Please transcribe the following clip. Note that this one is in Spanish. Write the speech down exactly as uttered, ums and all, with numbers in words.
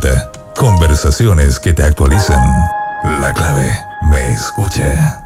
Conversaciones que te actualizan. La clave, me escucha.